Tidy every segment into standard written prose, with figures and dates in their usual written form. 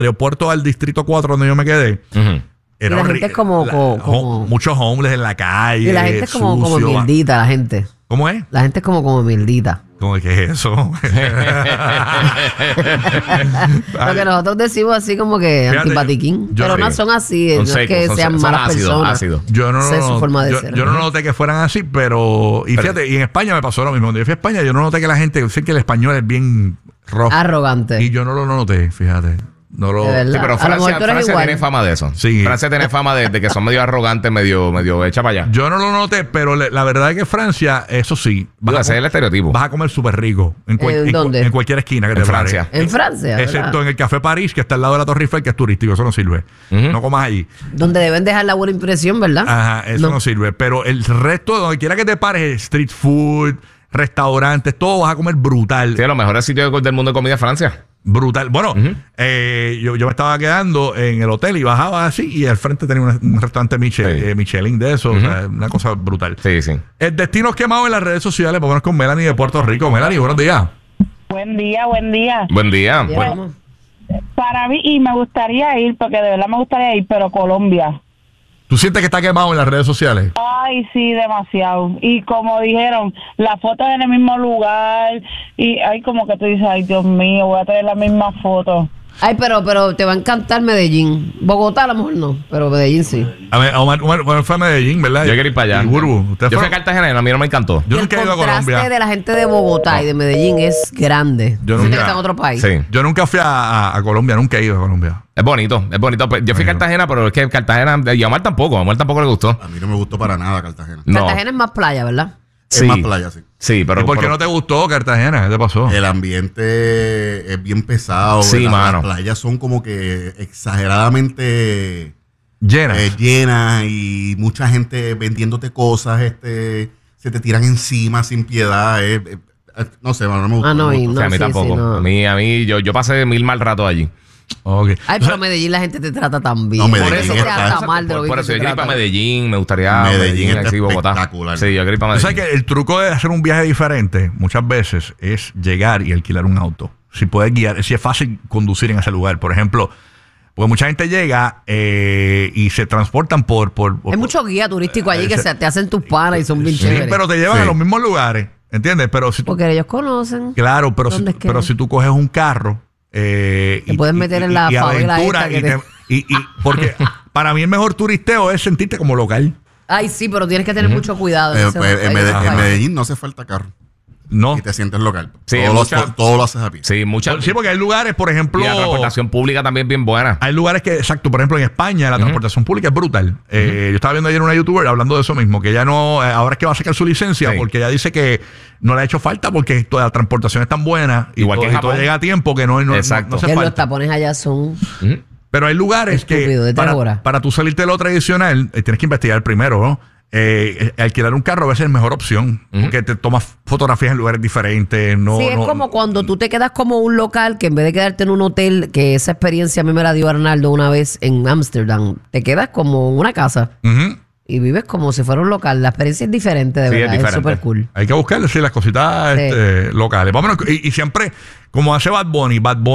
aeropuerto al Distrito 4 donde yo me quedé. Y la gente es como muchos homeless en la calle. Y la gente es como mierdita, la gente. ¿Cómo es? La gente es como mierdita. ¿Cómo es que es eso? Lo que nosotros decimos así como que antipatiquín. Pero no son así, no es que sean malas personas. Yo no, su forma de ser. Yo no noté que fueran así, pero... Y fíjate, y en España me pasó lo mismo. Cuando yo fui a España, yo no noté que la gente... Sé que el español es bien rough. Arrogante. Y yo no lo noté, fíjate. No lo... Sí, pero Francia tiene fama de eso. Sí. Francia tiene fama de que son medio arrogantes, medio hecha para allá. Yo no lo noté, pero la verdad es que Francia, eso sí. Ese es el estereotipo. Vas a comer súper rico. ¿Dónde? En cualquier esquina que te Francia. En Francia. Excepto ¿verdad? en el Café París, que está al lado de la Torre Eiffel, que es turístico. Eso no sirve. No comas allí. Donde deben dejar la buena impresión, ¿verdad? Ajá, eso no sirve. Pero el resto, donde quiera que te pares, street food, restaurantes, todo vas a comer brutal. Sí, los mejores sitios del mundo de comida es Francia. Brutal. Bueno, yo me estaba quedando en el hotel y bajaba así y al frente tenía un restaurante Michelin de eso. O sea, una cosa brutal. Sí, sí. El destino quemado en las redes sociales. Vámonos con Melanie de Puerto Rico. Melanie, buenos días. Buen día, buen día. Buen día. Bueno. Para mí, y me gustaría ir, porque de verdad me gustaría ir, pero Colombia. ¿Tú sientes que está quemado en las redes sociales? Ay, sí, demasiado. Y como dijeron, las fotos en el mismo lugar. Y hay como que tú dices, ay, Dios mío, voy a traer la misma foto. Ay, pero te va a encantar Medellín. Bogotá a lo mejor no, pero Medellín sí. A ver, Omar fue a Medellín, ¿verdad? Yo quiero ir para allá. Yo fui a Cartagena y a mí no me encantó. Yo nunca he ido a Colombia. El contraste de la gente de Bogotá y de Medellín es grande. Yo nunca está en otro país. Sí. Yo nunca fui a Colombia, nunca he ido a Colombia. Es bonito, es bonito. Yo fui a Cartagena, pero es que Cartagena, y a Omar tampoco le gustó. A mí no me gustó para nada Cartagena. No. Cartagena es más playa, ¿verdad? Es más playa, sí. Sí, pero... ¿Y por qué no te gustó Cartagena? ¿Qué te pasó? El ambiente es bien pesado. Sí, las playas son como que exageradamente llenas. Y mucha gente vendiéndote cosas, se te tiran encima sin piedad. No sé, no me gustó. Ah, no, O sea, a mí tampoco. no. A mí yo pasé 1000 mal ratos allí. Okay. Ay, pero Medellín la gente te trata tan bien. No, Medellín por eso te está- trata mal de lo Por bien eso que yo te quiero ir para tratan. Medellín, me gustaría Medellín está así, Bogotá. espectacular. Sí, yo quiero ir para O Medellín. sea que el truco de hacer un viaje diferente muchas veces es llegar y alquilar un auto. Si puedes guiar, si es fácil conducir en ese lugar. Por ejemplo, porque mucha gente llega y se transportan por Hay mucho guía turístico allí que te hacen tus panas y son bien Sí, chéveres. pero te llevan a los mismos lugares, ¿entiendes? Pero si tú, Porque ellos conocen. claro, pero ¿Dónde es que pero es? si tú coges un carro Te puedes meter en la favela aventura esta que y porque para mí el mejor turisteo es sentirte como local. Ay, sí, pero tienes que tener mucho cuidado. En Medellín no hace falta carro. No. Y te sientes local. Sí, todo lo haces a pie. Sí, Sí, porque hay lugares, por ejemplo... Y la transportación pública también bien buena. Hay lugares que, exacto, por ejemplo en España la transportación pública es brutal. Yo estaba viendo ayer una youtuber hablando de eso mismo, que ella no, ahora es que va a sacar su licencia porque ella dice que no le ha hecho falta porque toda la transportación es tan buena Igual que en todo Japón. llega a tiempo que no Exacto. hace Que los falta. tapones allá son... Pero hay lugares Estúpido, de que 3 horas. para tú salirte de lo tradicional tienes que investigar primero, ¿no? Alquilar un carro a veces es mejor opción porque te tomas fotografías en lugares diferentes. Sí, es como cuando tú te quedas como un local que en vez de quedarte en un hotel, que esa experiencia a mí me la dio Arnaldo una vez en Ámsterdam, te quedas como en una casa y vives como si fuera un local. La experiencia es diferente, de verdad, es súper cool. Hay que buscarle, sí, las cositas locales. Vámonos, y siempre, como hace Bad Bunny,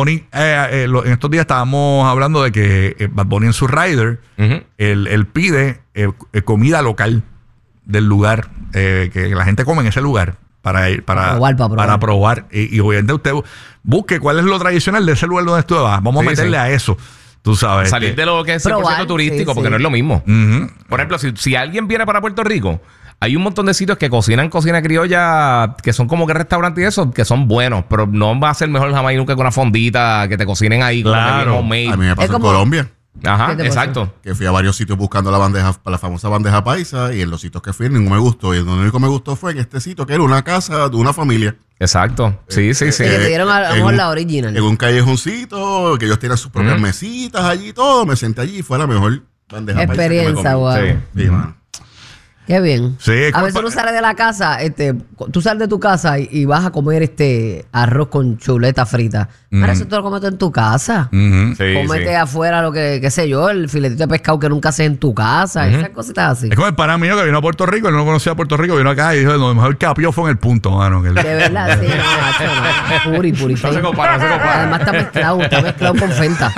en estos días estábamos hablando de que Bad Bunny en su rider, él pide comida local del lugar, que la gente come en ese lugar. Para probar. Y obviamente usted busque cuál es lo tradicional de ese lugar donde usted va. Vamos a meterle a eso. Tú sabes. Salir de lo que es 100% turístico, porque no es lo mismo. Por ejemplo, si alguien viene para Puerto Rico, hay un montón de sitios que cocinan cocina criolla, que son como que restaurantes y eso, que son buenos, pero no va a ser mejor jamás y nunca con una fondita que te cocinen ahí. Claro. A mí me pasó en Colombia. Ajá, exacto. Que fui a varios sitios buscando la famosa bandeja paisa, y en los sitios que fui ninguno me gustó. Y el único que me gustó fue en este sitio, que era una casa de una familia. Exacto. Sí. Que te dieron a lo mejor la original. En un callejoncito, que ellos tienen sus propias mesitas allí y todo. Me senté allí y fue la mejor bandeja experiencia, paisa que me comí. wow. Sí, mano. Qué bien. Sí, a veces uno sale de la casa, tú sales de tu casa y vas a comer arroz con chuleta frita. Ahora eso tú lo comes en tu casa. Cómete afuera lo que, qué sé yo, el filetito de pescado que nunca haces en tu casa, esas cositas así. Es como el pana mío que vino a Puerto Rico, él no conocía a Puerto Rico, vino acá y dijo, lo mejor que apió fue en el punto, mano. De verdad, sí, no. Puri. No se compara. Además está mezclado con Fenta.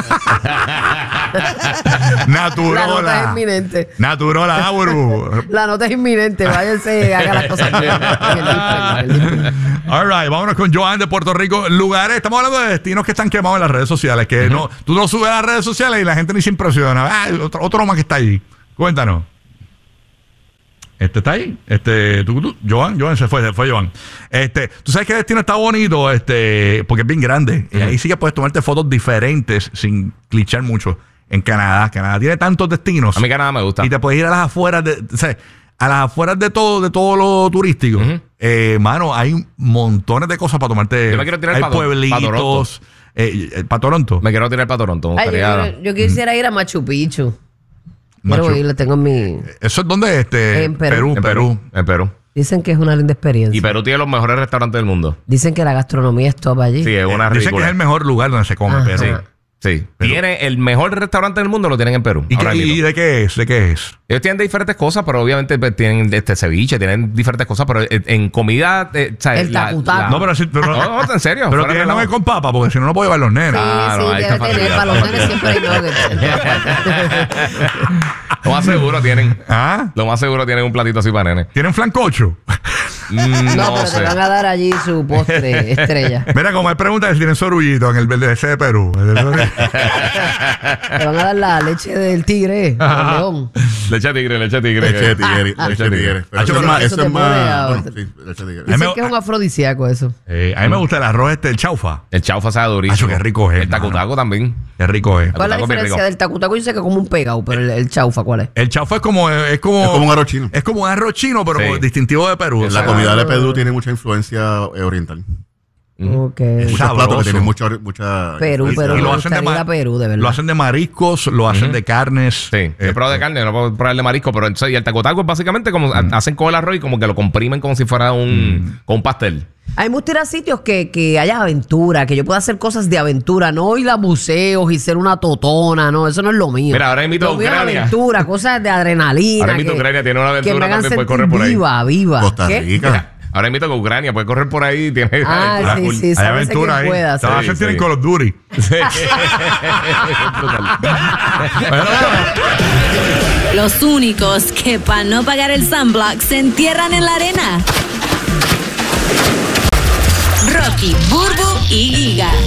Natural. La nota es inminente. Natural, Buru. La nota es inminente, váyanse, haga las cosas bien. All right, vámonos con Joan de Puerto Rico. Lugares, estamos hablando de destinos que están quemados en las redes sociales, que no, tú lo subes a las redes sociales y la gente ni se impresiona. Otro más que está allí. Cuéntanos. Está ahí. Joan se fue Joan. Tú sabes que el destino está bonito, porque es bien grande. Y ahí sí que puedes tomarte fotos diferentes sin clichar mucho. En Canadá tiene tantos destinos. A mí Canadá me gusta. Y te puedes ir a las afueras a las afueras de todo lo turístico. Mano, hay montones de cosas para tomarte. Yo me quiero tirar hay pueblitos. ¿Para Toronto? Me quiero tirar para Toronto. Yo quisiera ir a Machu Picchu. Quiero ir, le tengo en mi... ¿Eso es donde? En Perú. En Perú. Dicen que es una linda experiencia. Y Perú tiene los mejores restaurantes del mundo. Dicen que la gastronomía es top allí. Sí, es una Dicen que es el mejor lugar donde se come Perú. Sí. Tiene el mejor restaurante del mundo, lo tienen en Perú. ¿Y de qué es? Ellos tienen diferentes cosas, pero obviamente pues, tienen ceviche, tienen diferentes cosas, pero en comida... el tacutaco. No, pero no, en serio. Pero que no con papa, porque si no, no puedo llevar los nenes. Sí, debe tener. Para los nenes siempre hay nuggets. Lo más seguro tienen. ¿Ah? Lo más seguro tienen un platito así para nenes. ¿Tienen flancocho? No, pero te van a dar allí su postre estrella. Mira, como hay preguntas si tienen sorullito en el verde ese de Perú. Te van a dar la leche del tigre, del león. Leche de tigre. Leche de tigre. Pero eso es más... Sí, leche de tigre. Dicen que es un afrodisíaco eso. A mí me gusta el arroz el chaufa. El chaufa sabe durísimo. Qué rico es. El tacutaco también. Qué rico es. ¿Cuál es la diferencia del tacutaco? Yo sé que es como un pegado, pero el chaufa, ¿cuál es? El chaufa es como un arroz chino. Es como un arroz chino, pero distintivo de Perú. La comida de Perú tiene mucha influencia oriental. Ok. Muchos platos que tienen mucha Perú, pero y lo hacen de Perú, de verdad. Lo hacen de mariscos, lo hacen de carnes. Sí, yo he probado de carne, no puedo probar de marisco, pero y el tacotaco es básicamente como hacen con el arroz y como que lo comprimen como si fuera un pastel. A mí me gusta ir a sitios que haya aventura, que yo pueda hacer cosas de aventura, no ir a museos y ser una totona, no, eso no es lo mío. Mira, ahora invito a Ucrania. Aventura, cosas de adrenalina. Ahora invito a Ucrania, tiene una aventura también, puede correr por ahí. Viva. Costa Rica. Mira, ahora invito a Ucrania, puede correr por ahí. Tiene sí, hay aventura ahí. Pueda, te vas a sentir en Call of Duty. Los únicos que para no pagar el sunblock se entierran en la arena. Rocky, Burbu y Giga.